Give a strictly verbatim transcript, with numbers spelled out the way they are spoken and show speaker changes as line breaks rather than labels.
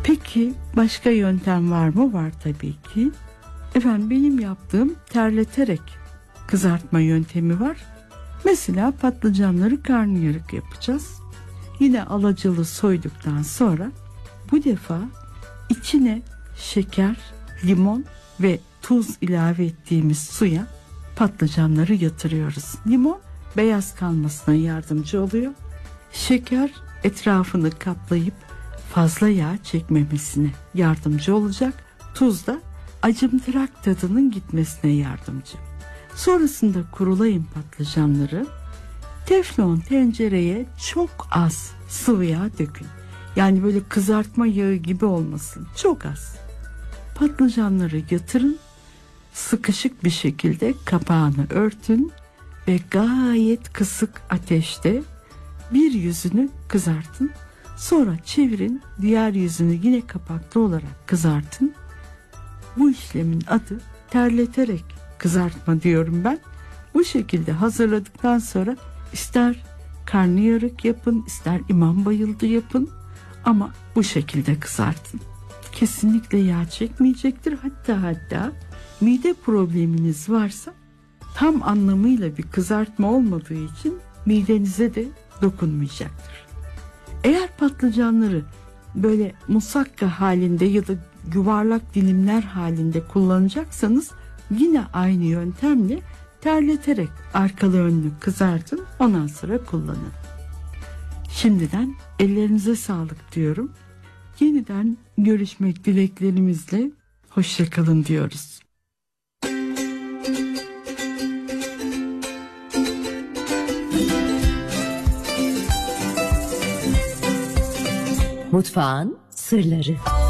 Peki başka yöntem var mı? Var tabii ki. Efendim benim yaptığım terleterek kızartma yöntemi var. Mesela patlıcanları karnıyarık yapacağız. Yine alacalı soyduktan sonra bu defa içine şeker, limon ve tuz ilave ettiğimiz suya patlıcanları yatırıyoruz. Limon beyaz kalmasına yardımcı oluyor. Şeker etrafını kaplayıp fazla yağ çekmemesine yardımcı olacak. Tuz da acımtırak tadının gitmesine yardımcı. Sonrasında kurulayın patlıcanları. Teflon tencereye çok az sıvı yağ dökün. Yani böyle kızartma yağı gibi olmasın. Çok az. Patlıcanları yatırın. Sıkışık bir şekilde kapağını örtün ve gayet kısık ateşte bir yüzünü kızartın. Sonra çevirin, diğer yüzünü yine kapaklı olarak kızartın. Bu işlemin adı terleterek kızartma diyorum ben. Bu şekilde hazırladıktan sonra ister karnıyarık yapın, ister imam bayıldı yapın ama bu şekilde kızartın. Kesinlikle yağ çekmeyecektir. Hatta hatta mide probleminiz varsa tam anlamıyla bir kızartma olmadığı için midenize de dokunmayacaktır. Eğer patlıcanları böyle musakka halinde ya da yuvarlak dilimler halinde kullanacaksanız yine aynı yöntemle terleterek arkalı önlü kızartın, ondan sonra kullanın. Şimdiden ellerinize sağlık diyorum. Yeniden görüşmek dileklerimizle hoşça kalın diyoruz.
Mutfağın sırları.